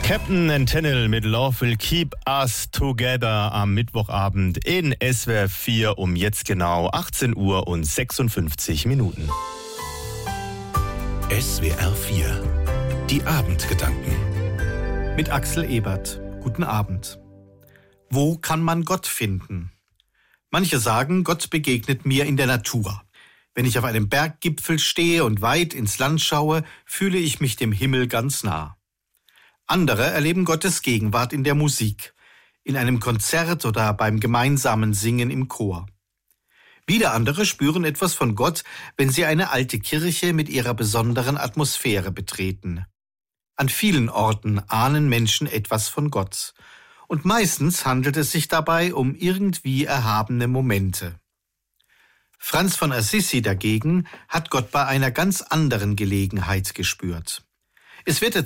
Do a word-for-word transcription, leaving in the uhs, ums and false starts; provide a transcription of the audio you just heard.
Captain Antennal mit Love Will Keep Us Together am Mittwochabend in S W R vier um jetzt genau achtzehn Uhr und sechsundfünfzig Minuten. S W R vier, die Abendgedanken. Mit Axel Ebert. Guten Abend. Wo kann man Gott finden? Manche sagen, Gott begegnet mir in der Natur. Wenn ich auf einem Berggipfel stehe und weit ins Land schaue, fühle ich mich dem Himmel ganz nah. Andere erleben Gottes Gegenwart in der Musik, in einem Konzert oder beim gemeinsamen Singen im Chor. Wieder andere spüren etwas von Gott, wenn sie eine alte Kirche mit ihrer besonderen Atmosphäre betreten. An vielen Orten ahnen Menschen etwas von Gott. Und meistens handelt es sich dabei um irgendwie erhabene Momente. Franz von Assisi dagegen hat Gott bei einer ganz anderen Gelegenheit gespürt. Es wird